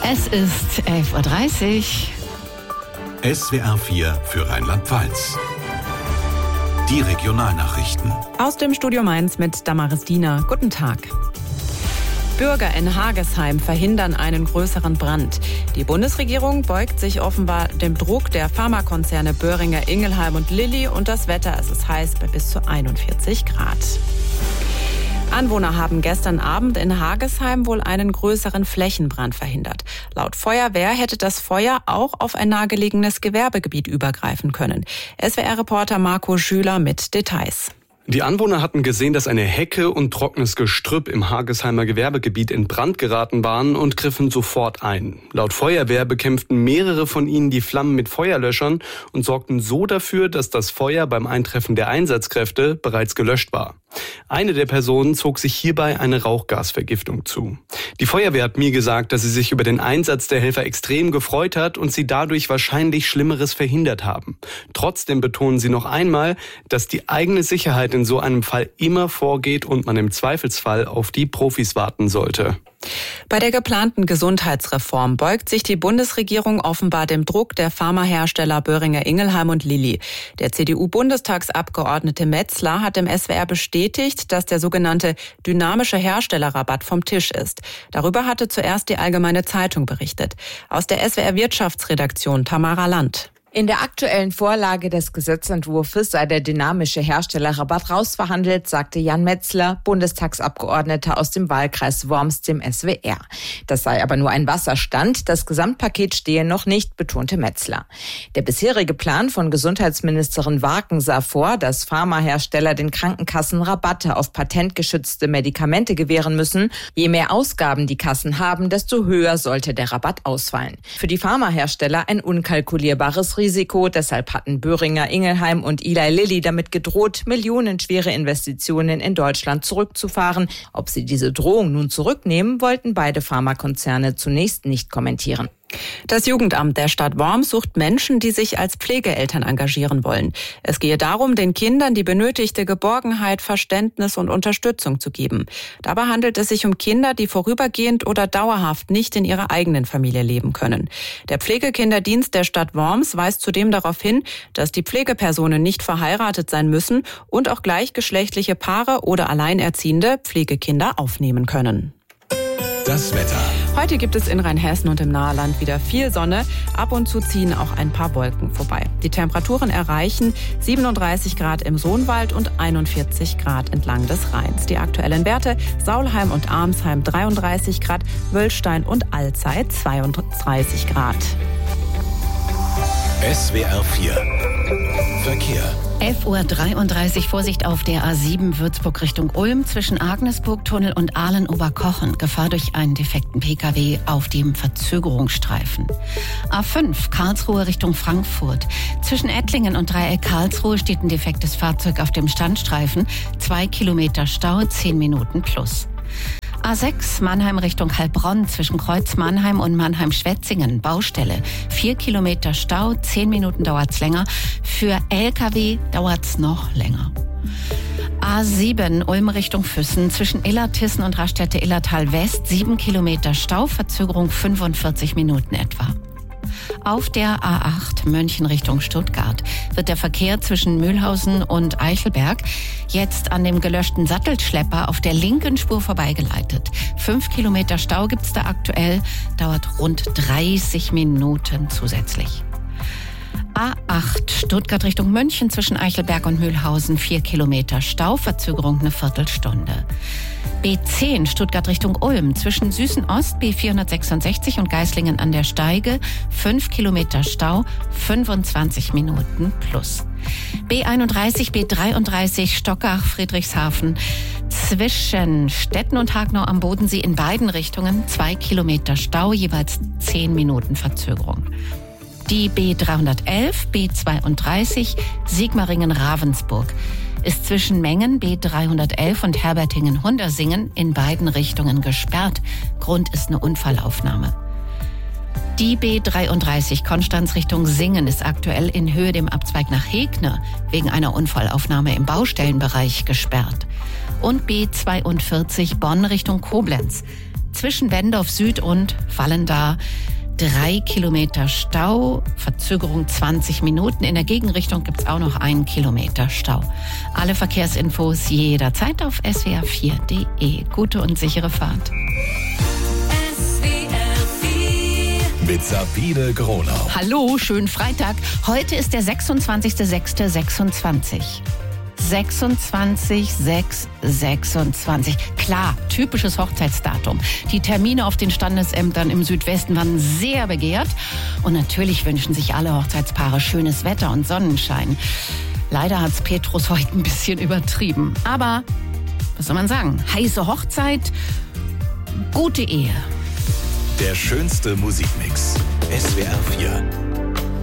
Es ist 11.30 Uhr. SWR 4 für Rheinland-Pfalz. Die Regionalnachrichten. Aus dem Studio Mainz mit Damaris Diener. Guten Tag. Bürger in Hagesheim verhindern einen größeren Brand. Die Bundesregierung beugt sich offenbar dem Druck der Pharmakonzerne Boehringer Ingelheim und Lilly und das Wetter, es ist heiß bei bis zu 41 Grad. Anwohner haben gestern Abend in Hagesheim wohl einen größeren Flächenbrand verhindert. Laut Feuerwehr hätte das Feuer auch auf ein nahegelegenes Gewerbegebiet übergreifen können. SWR-Reporter Marco Schüler mit Details. Die Anwohner hatten gesehen, dass eine Hecke und trockenes Gestrüpp im Hagesheimer Gewerbegebiet in Brand geraten waren und griffen sofort ein. Laut Feuerwehr bekämpften mehrere von ihnen die Flammen mit Feuerlöschern und sorgten so dafür, dass das Feuer beim Eintreffen der Einsatzkräfte bereits gelöscht war. Eine der Personen zog sich hierbei eine Rauchgasvergiftung zu. Die Feuerwehr hat mir gesagt, dass sie sich über den Einsatz der Helfer extrem gefreut hat und sie dadurch wahrscheinlich Schlimmeres verhindert haben. Trotzdem betonen sie noch einmal, dass die eigene Sicherheit in so einem Fall immer vorgeht und man im Zweifelsfall auf die Profis warten sollte. Bei der geplanten Gesundheitsreform beugt sich die Bundesregierung offenbar dem Druck der Pharmahersteller Boehringer Ingelheim und Lilly. Der CDU-Bundestagsabgeordnete Metzler hat dem SWR bestätigt, dass der sogenannte dynamische Herstellerrabatt vom Tisch ist. Darüber hatte zuerst die Allgemeine Zeitung berichtet. Aus der SWR-Wirtschaftsredaktion Tamara Land. In der aktuellen Vorlage des Gesetzentwurfs sei der dynamische Herstellerrabatt rausverhandelt, sagte Jan Metzler, Bundestagsabgeordneter aus dem Wahlkreis Worms, dem SWR. Das sei aber nur ein Wasserstand, das Gesamtpaket stehe noch nicht, betonte Metzler. Der bisherige Plan von Gesundheitsministerin Warken sah vor, dass Pharmahersteller den Krankenkassen Rabatte auf patentgeschützte Medikamente gewähren müssen. Je mehr Ausgaben die Kassen haben, desto höher sollte der Rabatt ausfallen. Für die Pharmahersteller ein unkalkulierbares Risiko. Deshalb hatten Boehringer Ingelheim und Eli Lilly damit gedroht, millionenschwere Investitionen in Deutschland zurückzufahren. Ob sie diese Drohung nun zurücknehmen, wollten beide Pharmakonzerne zunächst nicht kommentieren. Das Jugendamt der Stadt Worms sucht Menschen, die sich als Pflegeeltern engagieren wollen. Es gehe darum, den Kindern die benötigte Geborgenheit, Verständnis und Unterstützung zu geben. Dabei handelt es sich um Kinder, die vorübergehend oder dauerhaft nicht in ihrer eigenen Familie leben können. Der Pflegekinderdienst der Stadt Worms weist zudem darauf hin, dass die Pflegepersonen nicht verheiratet sein müssen und auch gleichgeschlechtliche Paare oder Alleinerziehende Pflegekinder aufnehmen können. Das Wetter. Heute gibt es in Rheinhessen und im Naheland wieder viel Sonne. Ab und zu ziehen auch ein paar Wolken vorbei. Die Temperaturen erreichen 37 Grad im Sohnwald und 41 Grad entlang des Rheins. Die aktuellen Werte: Saulheim und Armsheim 33 Grad, Wöllstein und Allzeit 32 Grad. SWR 4 Verkehr. 11.33 Uhr, Vorsicht auf der A7 Würzburg Richtung Ulm zwischen Agnesburg-Tunnel und Aalen-Oberkochen. Gefahr durch einen defekten Pkw auf dem Verzögerungsstreifen. A5 Karlsruhe Richtung Frankfurt. Zwischen Ettlingen und Dreieck Karlsruhe steht ein defektes Fahrzeug auf dem Standstreifen. 2 Kilometer Stau, 10 Minuten plus. A6 Mannheim Richtung Heilbronn zwischen Kreuz Mannheim und Mannheim-Schwetzingen. Baustelle. 4 Kilometer Stau, 10 Minuten dauert's länger. Für LKW dauert's noch länger. A7 Ulm Richtung Füssen zwischen Illertissen und Raststätte Illertal West. 7 Kilometer Stau, Verzögerung 45 Minuten etwa. Auf der A8 München Richtung Stuttgart wird der Verkehr zwischen Mühlhausen und Eichelberg jetzt an dem gelöschten Sattelschlepper auf der linken Spur vorbeigeleitet. 5 Kilometer Stau gibt's da aktuell, dauert rund 30 Minuten zusätzlich. A8 Stuttgart Richtung München zwischen Eichelberg und Mühlhausen 4 Kilometer Stau, Verzögerung eine Viertelstunde. B10 Stuttgart Richtung Ulm zwischen Süßen-Ost B466 und Geislingen an der Steige 5 Kilometer Stau, 25 Minuten plus. B31 B33 Stockach Friedrichshafen zwischen Stetten und Hagnau am Bodensee in beiden Richtungen 2 Kilometer Stau, jeweils 10 Minuten Verzögerung. Die B311, B32 Sigmaringen-Ravensburg ist zwischen Mengen B311 und Herbertingen-Hundersingen in beiden Richtungen gesperrt. Grund ist eine Unfallaufnahme. Die B33 Konstanz Richtung Singen ist aktuell in Höhe dem Abzweig nach Hegne wegen einer Unfallaufnahme im Baustellenbereich gesperrt. Und B42 Bonn Richtung Koblenz zwischen Bendorf Süd und Vallendar 3 Kilometer Stau, Verzögerung 20 Minuten. In der Gegenrichtung gibt es auch noch 1 Kilometer Stau. Alle Verkehrsinfos jederzeit auf swr4.de. Gute und sichere Fahrt. Mit Sabine Gronau. Hallo, schönen Freitag. Heute ist der 26.06.26. 26. Klar, typisches Hochzeitsdatum. Die Termine auf den Standesämtern im Südwesten waren sehr begehrt. Und natürlich wünschen sich alle Hochzeitspaare schönes Wetter und Sonnenschein. Leider hat's Petrus heute ein bisschen übertrieben. Aber, was soll man sagen? Heiße Hochzeit, gute Ehe. Der schönste Musikmix. SWR 4.